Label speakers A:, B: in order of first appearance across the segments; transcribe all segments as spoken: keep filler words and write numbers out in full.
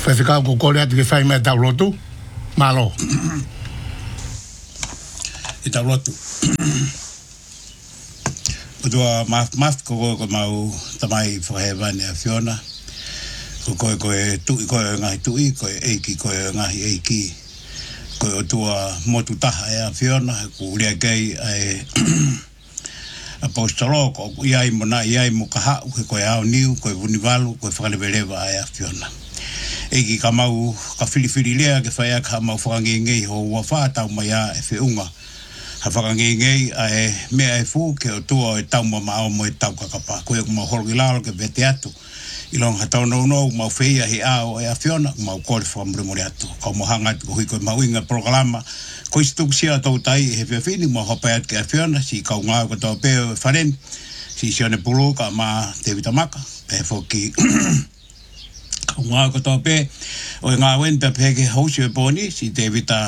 A: Whewhika ko kore atu ke whai mea tau lotu. Malo.
B: I tau lotu. O tua maft maft ko koe ko mau tamai whakahewani a Fiona. Ko koe koe tui koe ngahi tui, koe eiki koe ngahi eiki. Koe o tua motu taha e a Fiona, ko uria kei ai a postalo, ko iai mo na iai mo kaha, koe koe au niu, koe vunivalu, koe whakalevereva e a Fiona. Eiki ka mau ka whiriwhiri lea ke whaia ka mau whakangengei ho ua whātau mai a e whiunga. Ha whakangengei a e mea e fu ke o tua e tau ma mao mo e tau kakapa. Koe ku mau horoki lalo ke vete atu. I long ha tau nou nou mau whia he ao e a Fiona, mau kore whakamuremore atu. Kau mo hanga atu ko hui koe mau inga programa. Ko istuk sia tau tai he whiawhini mau hopai atu ke a Fiona, si kau ngā ko tau peo e wharen, si sione pulu ka ma te vitamaka, pe whoki kau ngā ko tau pe, o e ngā wen pe peke hausi e pōni, si te vita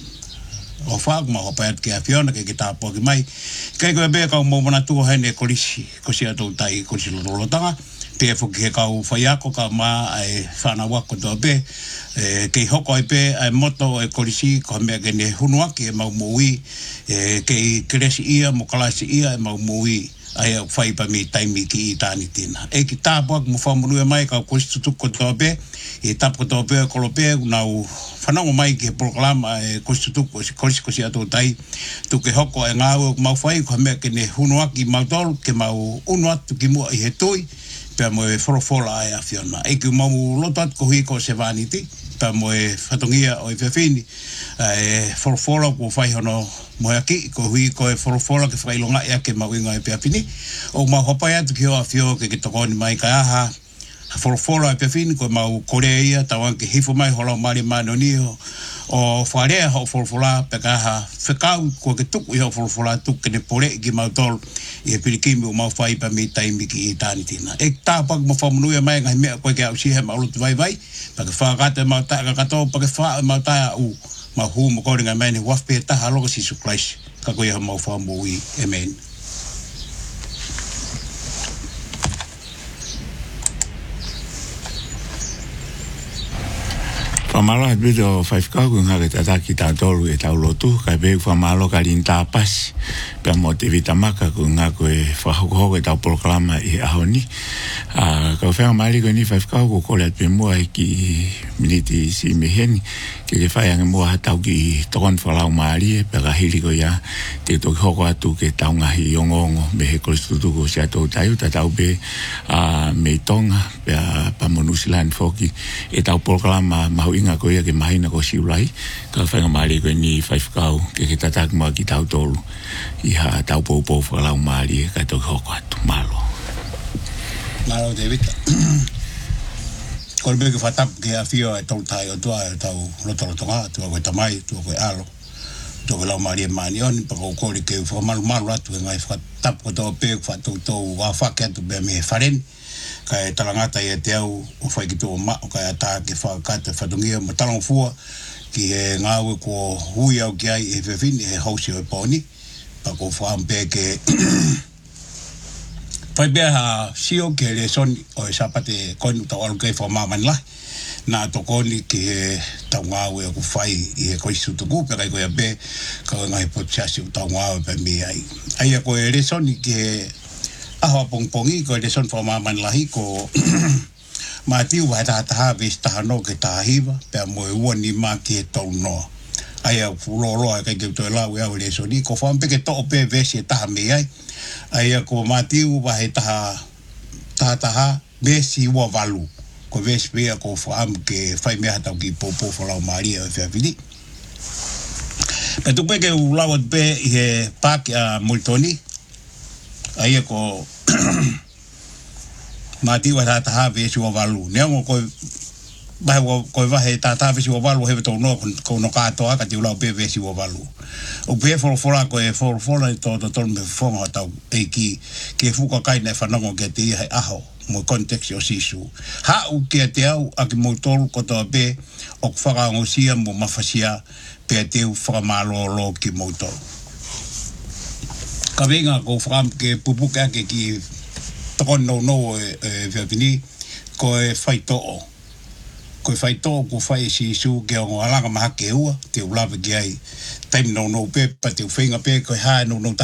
B: o whaak ma hopai atu ke a Fiona, ke ki tāpua ki mai. Kei koe pe kau mō mana tua hene korisi, ko sia tau tai korisi lorotanga, pe whoki he kau whaiako ka ma ai whana wako tau pe, e, kei hoko ai pe ai moto e korisi, ko mea kene hunuaki e mau mui, e, kei keresi ia, mo kalasi ia e mau mui, ai au whaipa mi taimi ki i tāni tina. E ki tāpuak mo whamunu e mai kau korisi tutuko tau pe, e tapu tau pe kolo pe, nau whanongo mai ki he proklama e korisi tutuko, si korisi kosi ato tai, tuke hoko e ngāu mau whai, ko mea kene hunuaki mau tolu, ke mau unuatu ki mua i he tui, pea mo e whorowhora ai a Fiona. E ki mau loto atu ko hui ko se wāniti, pea mo e whatongia o i whiawhini, e whorowhora ko whaihono mo e aki, ko hui ko e whorowhora ke whailonga e ake mau inga e whiawhini. O mau hopai atu ki o a Fio ke ki tokoni mai ka aha, whorowhora e whiawhini, ko mau korea ia, tauan ke hifo mai hola maari mano ni o, o wharea ho whorowhora, pe ka aha, whekau ko ke tuku i ho whorowhora, tuku ke ne pore ki mau tolu, i e pirikimi o mau whaipa mi taimi ki i tāni tina. E tāpak mo whamunui a mai ngai mea koe ke au sihe ma ulotu vai vai, pa ke whakate mau tae kakato, pa ke wha mau tae u, mau hu mo kore ngai mene wafpe taha loka sisu Christ, ka koe ha mau whamui, amen.
C: Whamalo he bide o whaifkau ku ngare tataki tātolu e tau lotu, kai pēku whamalo ka rin tā pasi, pia mo te vitamaka ku ngā koe whahokohoko e tau proklama i ahoni. Uh, ka whenga maari koe ni whaifkau ku kore at pe mua i ki miniti si meheni, ke ke whai ange mua hatau ki tokon whalau maari e, pia ka hiri koe ia, te toki hoko atu ke tau ngahi ongongo me he koristutuko si atou tayu, ta tau pe uh, me tonga, pia pa monusilan foki, e tau proklama mahu inga koe ke mahina ko siulai, ka whenga maari koe ni whaifkau, ke ke tatak mua ki tau tolu, i ha tau pou pou whalau maari e, ka toki hoko atu, malo.
B: Malo David. Kore me ke whatapu ke a Fio e tolu tai o tua e tau roto roto ngā, tua koe tamai, tua koe alo, tua koe lau maari e maani oni, pa kou kore ke whamalu malu atu e ngai whatapu ko tau pe, whatou tau wawhake atu bea me he wharen, ka e talangata i e te au o whai ki tō mao, ka e ata ke whakate whatungia ma talang fua, ki e ngāwe ko hui au ki ai e whiwhini e hausi o e pōni, pa ko whaampe ke whai bea ha sio ke le soni o e sapate konu tau alu kei whamamani lahi, nā to koni ki e tau ngāwe o ku whai i e koi sutuku, pe kai koe a be, ka o ngai potsiasi o tau ngāwe pe mi ai. Ai a koe le soni ki e aho pongpongi, koe le soni whamamani lahi ko mātiu wai taha taha vis taha no ke taha hiva, pe a moe ua ni mā ki e tau noa. Ai a furoroa kai ke toi lau e au le soni, ko whampe ke to pe vesi e taha me ai, ai a ko mātiu wai taha taha taha vesi ua valu, ko vesi pia ko whaam ke whai mea tau ki popo whalau maria o whiawhiri. Pe tupe ke u lau at pe i he pāki a Multoni, ai a ko mātiu wai taha taha vesi ua valu, neongo koe Bahe koe wahe tātā vesi wa walu hewe tau noa ko no kātoa ka te ulau pe vesi wa walu. O pe wholofora koe wholofora i tō tōtonu me whonga tau e ki ke fuka kaina e whanongo ke te ihai aho mo konteksti o sisu. Hau ke te au a ki mo tolu kotoa pe o whakaongosia mo mawhasia pe te u whakamālolo ki mo tolu. Ka venga ko whakam ke pupuka ke ki tokon no no e whiawhini ko e whai to'o. Koe whai tō ko whai si su ke o ngā langa maha ke ua, te ulawa ki ai. Taim no no pe, pa te whenga pe, koe hae no no